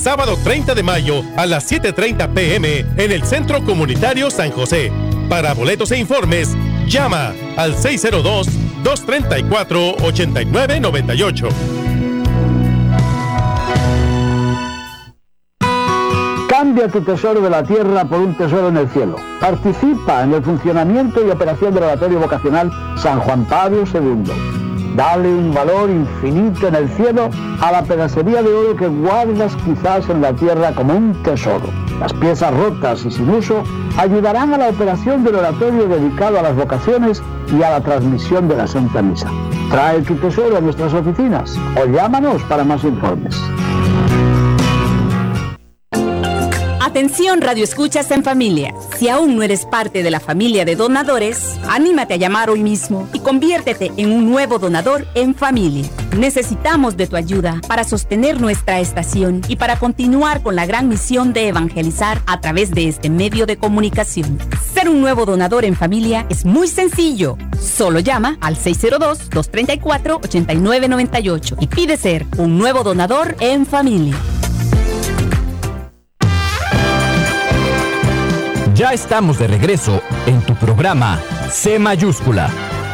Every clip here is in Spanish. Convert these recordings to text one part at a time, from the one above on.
sábado 30 de mayo a las 7:30 p.m. en el Centro Comunitario San José. Para boletos e informes, llama al 602-234-8998. Cambia tu tesoro de la tierra por un tesoro en el cielo. Participa en el funcionamiento y operación del Oratorio Vocacional San Juan Pablo II. Dale un valor infinito en el cielo a la pedacería de oro que guardas quizás en la tierra como un tesoro. Las piezas rotas y sin uso ayudarán a la operación del oratorio dedicado a las vocaciones y a la transmisión de la Santa Misa. Trae tu tesoro a nuestras oficinas o llámanos para más informes. Atención, Radio Escuchas en Familia. Si aún no eres parte de la familia de donadores, anímate a llamar hoy mismo y conviértete en un nuevo donador en familia. Necesitamos de tu ayuda para sostener nuestra estación y para continuar con la gran misión de evangelizar a través de este medio de comunicación. Ser un nuevo donador en familia es muy sencillo. Solo llama al 602-234-8998 y pide ser un nuevo donador en familia. Ya estamos de regreso en tu programa C Mayúscula.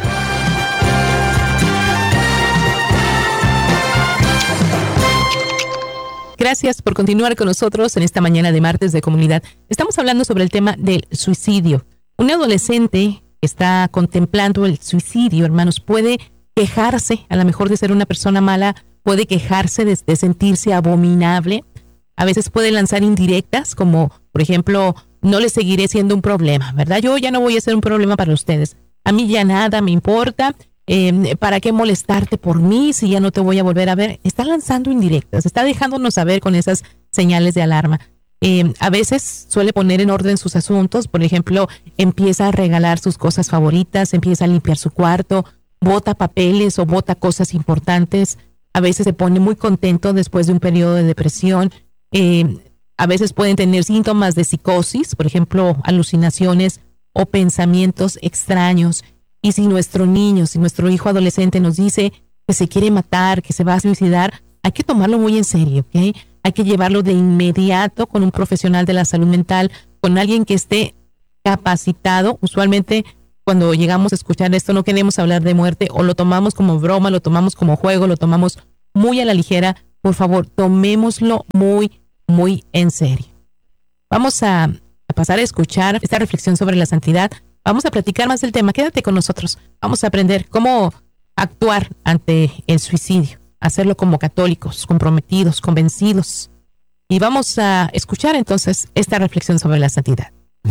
Gracias por continuar con nosotros en esta mañana de martes de comunidad. Estamos hablando sobre el tema del suicidio. Un adolescente que está contemplando el suicidio, hermanos, puede quejarse, a lo mejor de ser una persona mala, puede quejarse de sentirse abominable. A veces puede lanzar indirectas como, por ejemplo, no les seguiré siendo un problema, ¿verdad? Yo ya no voy a ser un problema para ustedes. A mí ya nada me importa. ¿Para qué molestarte por mí si ya no te voy a volver a ver? Está lanzando indirectas, está dejándonos saber con esas señales de alarma. A veces suele poner en orden sus asuntos. Por ejemplo, empieza a regalar sus cosas favoritas, empieza a limpiar su cuarto, bota papeles o bota cosas importantes. A veces se pone muy contento después de un periodo de depresión. A veces pueden tener síntomas de psicosis, por ejemplo, alucinaciones o pensamientos extraños. Y si nuestro niño, si nuestro hijo adolescente nos dice que se quiere matar, que se va a suicidar, hay que tomarlo muy en serio, ¿ok? Hay que llevarlo de inmediato con un profesional de la salud mental, con alguien que esté capacitado. Usualmente, cuando llegamos a escuchar esto, no queremos hablar de muerte o lo tomamos como broma, lo tomamos como juego, lo tomamos muy a la ligera. Por favor, tomémoslo muy en serio. Vamos a pasar a escuchar esta reflexión sobre la santidad. Vamos a platicar más del tema. Quédate con nosotros. Vamos a aprender cómo actuar ante el suicidio, hacerlo como católicos, comprometidos, convencidos. Y vamos a escuchar entonces esta reflexión sobre la santidad.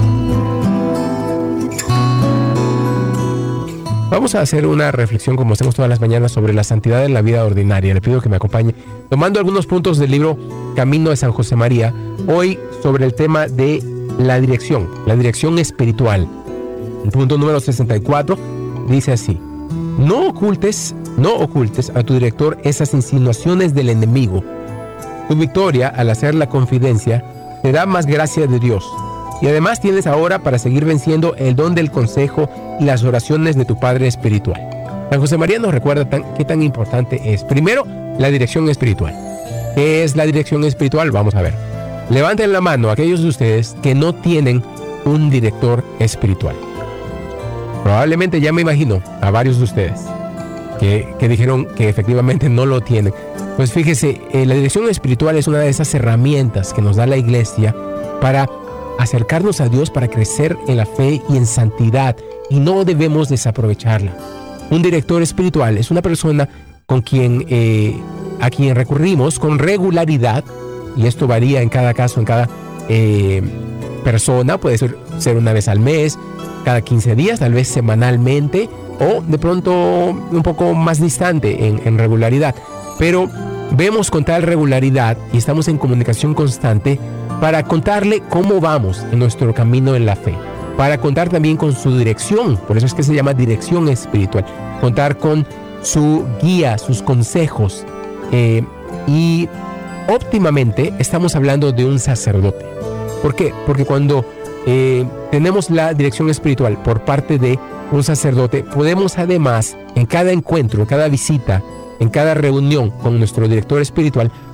Vamos a hacer una reflexión, como hacemos todas las mañanas, sobre la santidad en la vida ordinaria. Le pido que me acompañe tomando algunos puntos del libro Camino de San José María. Hoy sobre el tema de la dirección espiritual. El punto número 64 dice así: No ocultes a tu director esas insinuaciones del enemigo. Tu victoria, al hacer la confidencia, te da más gracia de Dios. Y además tienes ahora para seguir venciendo el don del consejo y las oraciones de tu Padre espiritual. San José María nos recuerda qué tan importante es. Primero, la dirección espiritual. ¿Qué es la dirección espiritual? Vamos a ver. Levanten la mano aquellos de ustedes que no tienen un director espiritual. Probablemente ya me imagino a varios de ustedes que dijeron que efectivamente no lo tienen. Pues fíjese, la dirección espiritual es una de esas herramientas que nos da la Iglesia para acercarnos a Dios, para crecer en la fe y en santidad, y no debemos desaprovecharla. Un director espiritual es una persona a quien recurrimos con regularidad, y esto varía en cada caso, en cada persona. Puede ser una vez al mes, cada 15 días, tal vez semanalmente, o de pronto un poco más distante en regularidad. Pero vemos con tal regularidad y estamos en comunicación constante para contarle cómo vamos en nuestro camino en la fe, para contar también con su dirección. Por eso es que se llama dirección espiritual. Contar con su guía, sus consejos. Y óptimamente estamos hablando de un sacerdote. ¿Por qué? Porque cuando tenemos la dirección espiritual por parte de un sacerdote, podemos además, en cada encuentro, en cada visita, en cada reunión con nuestro director espiritual,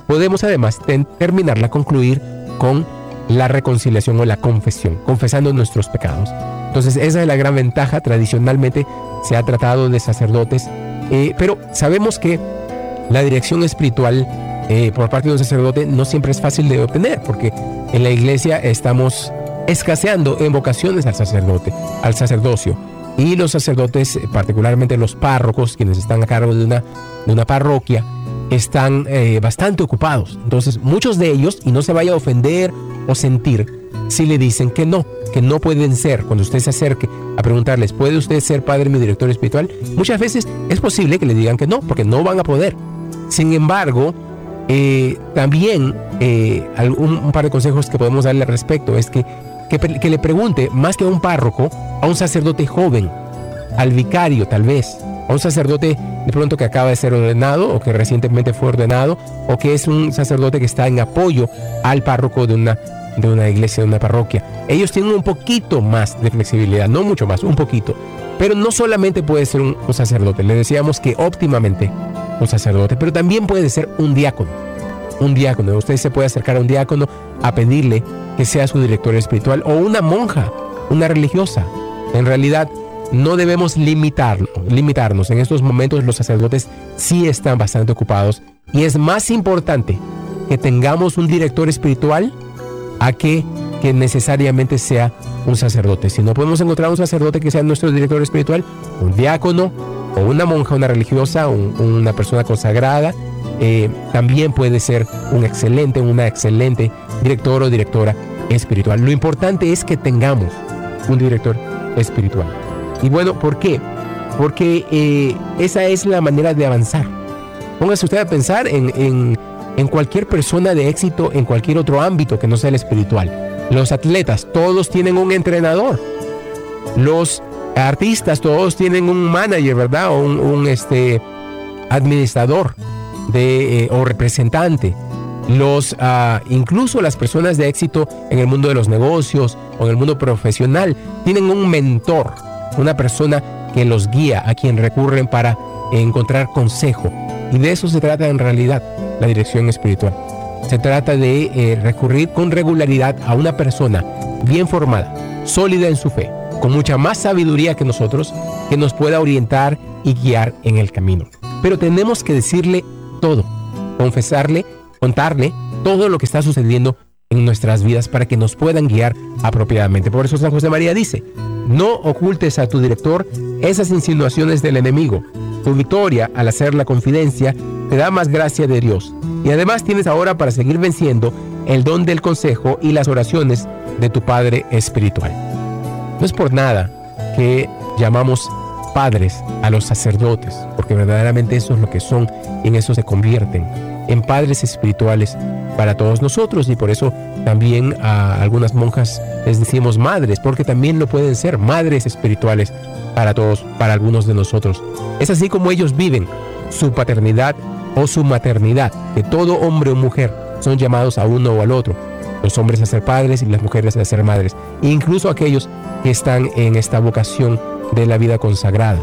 podemos además concluir con la reconciliación o la confesión, confesando nuestros pecados. Entonces esa es la gran ventaja. Tradicionalmente se ha tratado de sacerdotes, pero sabemos que la dirección espiritual por parte de un sacerdote no siempre es fácil de obtener, porque en la iglesia estamos escaseando en vocaciones al sacerdocio. Y los sacerdotes, particularmente los párrocos, quienes están a cargo de una parroquia, están bastante ocupados. Entonces muchos de ellos, y no se vaya a ofender o sentir si le dicen que no pueden ser, cuando usted se acerque a preguntarles, ¿puede usted ser padre mi director espiritual? Muchas veces es posible que le digan que no, porque no van a poder. Sin embargo, también un par de consejos que podemos darle al respecto es que le pregunte, más que a un párroco, a un sacerdote joven, al vicario tal vez, a un sacerdote de pronto que acaba de ser ordenado o que recientemente fue ordenado, o que es un sacerdote que está en apoyo al párroco de una iglesia, de una parroquia. Ellos tienen un poquito más de flexibilidad, no mucho más, un poquito. Pero no solamente puede ser un sacerdote, le decíamos que óptimamente un sacerdote, pero también puede ser un diácono. Un diácono, usted se puede acercar a un diácono a pedirle que sea su director espiritual, o una monja, una religiosa. En realidad, no debemos limitarnos. En estos momentos los sacerdotes sí están bastante ocupados, y es más importante que tengamos un director espiritual a que necesariamente sea un sacerdote. Si no podemos encontrar un sacerdote que sea nuestro director espiritual, un diácono o una monja, una religiosa, una persona consagrada, también puede ser una excelente director o directora espiritual. Lo importante es que tengamos un director espiritual. Y bueno, ¿por qué? Porque esa es la manera de avanzar. Póngase usted a pensar en cualquier persona de éxito en cualquier otro ámbito que no sea el espiritual. Los atletas, todos tienen un entrenador. Los artistas, todos tienen un manager, ¿verdad? O un administrador o representante. Incluso las personas de éxito en el mundo de los negocios o en el mundo profesional tienen un mentor, una persona que los guía, a quien recurren para encontrar consejo. Y de eso se trata en realidad la dirección espiritual. Se trata de recurrir con regularidad a una persona bien formada, sólida en su fe, con mucha más sabiduría que nosotros, que nos pueda orientar y guiar en el camino. Pero tenemos que decirle todo, confesarle, contarle todo lo que está sucediendo en nuestras vidas para que nos puedan guiar apropiadamente. Por eso San José María dice: no ocultes a tu director esas insinuaciones del enemigo. Tu victoria, al hacer la confidencia, te da más gracia de Dios. Y además tienes ahora, para seguir venciendo, el don del consejo y las oraciones de tu Padre espiritual. No es por nada que llamamos padres a los sacerdotes, porque verdaderamente eso es lo que son, y en eso se convierten, en padres espirituales para todos nosotros. Y por eso también a algunas monjas les decimos madres, porque también lo pueden ser, madres espirituales para todos, para algunos de nosotros. Es así como ellos viven su paternidad o su maternidad, que todo hombre o mujer son llamados a uno o al otro, los hombres a ser padres y las mujeres a ser madres, incluso aquellos que están en esta vocación de la vida consagrada.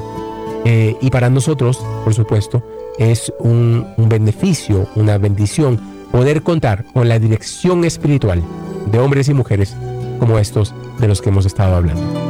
Y para nosotros, por supuesto, es un beneficio, una bendición poder contar con la dirección espiritual de hombres y mujeres como estos de los que hemos estado hablando.